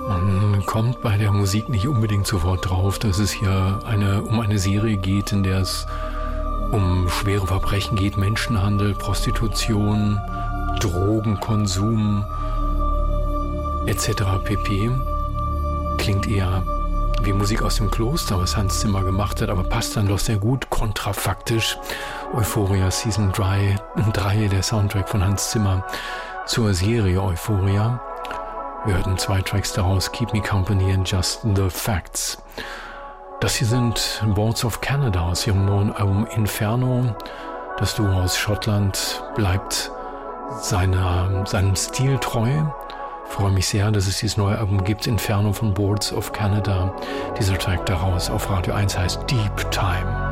Man kommt bei der Musik nicht unbedingt sofort drauf, dass es hier um eine Serie geht, in der es um schwere Verbrechen geht, Menschenhandel, Prostitution, Drogenkonsum etc. pp. Klingt eher wie Musik aus dem Kloster, was Hans Zimmer gemacht hat, aber passt dann doch sehr gut, kontrafaktisch. Euphoria Season 3, der Soundtrack von Hans Zimmer zur Serie Euphoria. Wir hörten 2 Tracks daraus, Keep Me Company and Just the Facts. Das hier sind Boards of Canada aus ihrem neuen Album Inferno. Das Duo aus Schottland bleibt seinem Stil treu. Ich freue mich sehr, dass es dieses neue Album gibt, Inferno von Boards of Canada. Dieser Track daraus auf Radio 1 heißt Deep Time.